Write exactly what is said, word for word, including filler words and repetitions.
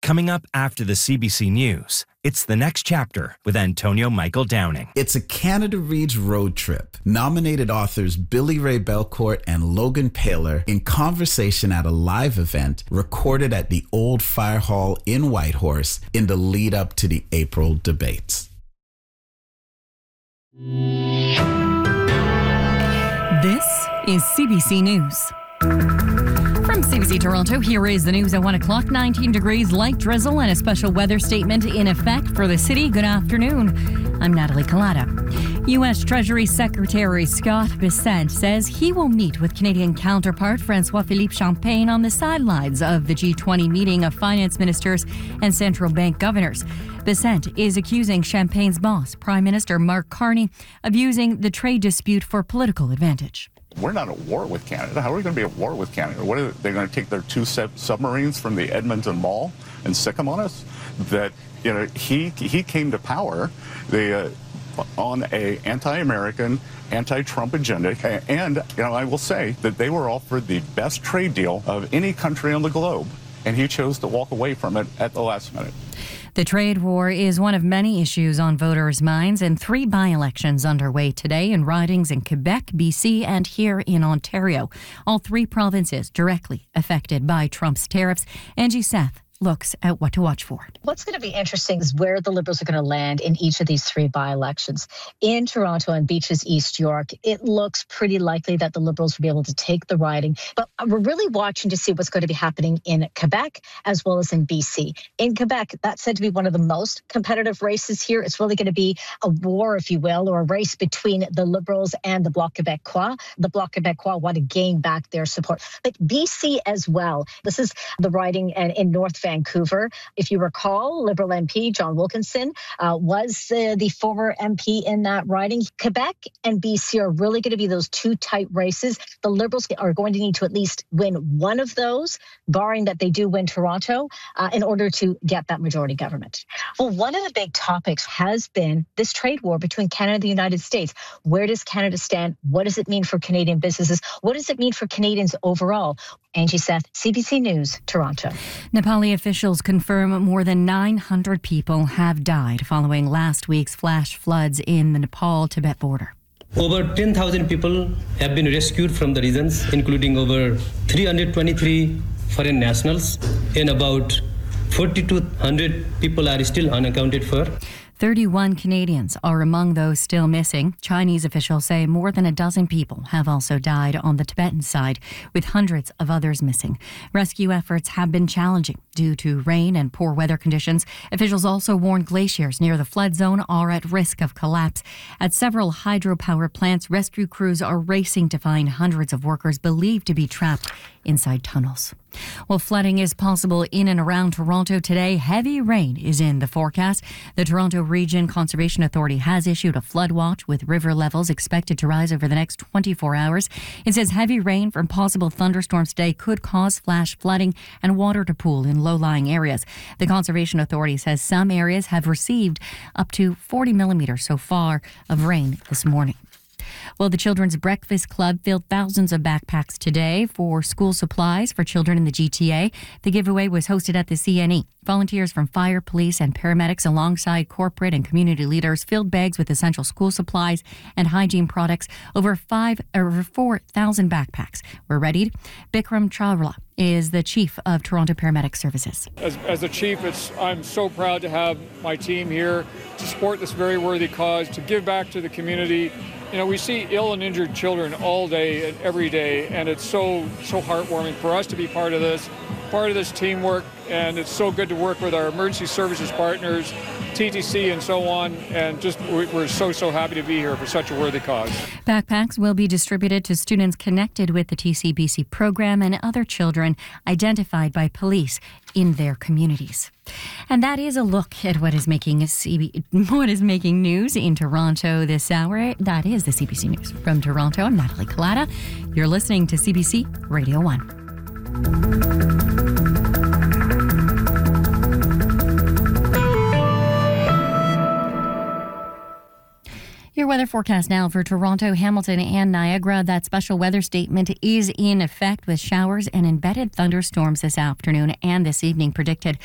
Coming up after the C B C News, it's The Next Chapter with Antonio Michael Downing. It's a Canada Reads road trip. Nominated authors Billy Ray Belcourt and Logan Paylor in conversation at a live event recorded at the Old Fire Hall in Whitehorse in the lead up to the April debates. This is C B C News. From C B C Toronto, here is the news at one o'clock. nineteen degrees, light drizzle, and a special weather statement in effect for the city. Good afternoon. I'm Natalie Collada. U S Treasury Secretary Scott Bessent says he will meet with Canadian counterpart François-Philippe Champagne on the sidelines of the G twenty meeting of finance ministers and central bank governors. Bessent is accusing Champagne's boss, Prime Minister Mark Carney, of using the trade dispute for political advantage. We're not at war with Canada. How are we going to be at war with Canada? What are they going to take their two sub- submarines from the Edmonton Mall and stick them on us? That, you know, he he came to power the, uh, on a anti-American, anti-Trump agenda. And, you know, I will say that they were offered the best trade deal of any country on the globe. And he chose to walk away from it at the last minute. The trade war is one of many issues on voters' minds, and three by-elections underway today in ridings in Quebec, B C, and here in Ontario. All three provinces directly affected by Trump's tariffs. Angie Seth looks at what to watch for. What's going to be interesting is where the Liberals are going to land in each of these three by-elections. In Toronto and Beaches, East York, it looks pretty likely that the Liberals will be able to take the riding. But we're really watching to see what's going to be happening in Quebec as well as in B C. In Quebec, that's said to be one of the most competitive races here. It's really going to be a war, if you will, or a race between the Liberals and the Bloc Québécois. The Bloc Québécois want to gain back their support. But B C as well. This is the riding in North Vancouver. If you recall, Liberal M P John Wilkinson uh, was uh, the former M P in that riding. Quebec and B C are really going to be those two tight races. The Liberals are going to need to at least win one of those, barring that they do win Toronto, uh, in order to get that majority government. Well, one of the big topics has been this trade war between Canada and the United States. Where does Canada stand? What does it mean for Canadian businesses? What does it mean for Canadians overall? Angie Seth, C B C News, Toronto. Nepali officials confirm more than nine hundred people have died following last week's flash floods in the Nepal-Tibet border. Over ten thousand people have been rescued from the regions, including over three hundred twenty-three foreign nationals, and about four thousand two hundred people are still unaccounted for. thirty-one Canadians are among those still missing. Chinese officials say more than a dozen people have also died on the Tibetan side, with hundreds of others missing. Rescue efforts have been challenging due to rain and poor weather conditions. Officials also warn glaciers near the flood zone are at risk of collapse. At several hydropower plants, rescue crews are racing to find hundreds of workers believed to be trapped inside tunnels. Well, flooding is possible in and around Toronto today. Heavy rain is in the forecast. The Toronto Region Conservation Authority has issued a flood watch with river levels expected to rise over the next twenty-four hours. It says heavy rain from possible thunderstorms today could cause flash flooding and water to pool in low-lying areas. The Conservation Authority says some areas have received up to forty millimeters so far of rain this morning. Well, the Children's Breakfast Club filled thousands of backpacks today for school supplies for children in the G T A. The giveaway was hosted at the C N E. Volunteers from fire, police, and paramedics alongside corporate and community leaders filled bags with essential school supplies and hygiene products. Over five, over four thousand backpacks were readied. Bikram Chawla is the chief of Toronto Paramedic Services. As, as the chief, it's, I'm so proud to have my team here to support this very worthy cause, to give back to the community. You know, we see ill and injured children all day and every day, and it's so, so heartwarming for us to be part of this, part of this teamwork, and it's so good to work with our emergency services partners, T T C and so on, and just we're so, so happy to be here for such a worthy cause. Backpacks will be distributed to students connected with the T C B C program and other children identified by police in their communities. And that is a look at what is making a C B, what is making news in Toronto this hour. That is the C B C News. From Toronto, I'm Natalie Collada. You're listening to C B C Radio one. Your weather forecast now for Toronto, Hamilton, and Niagara. That special weather statement is in effect with showers and embedded thunderstorms this afternoon and this evening predicted.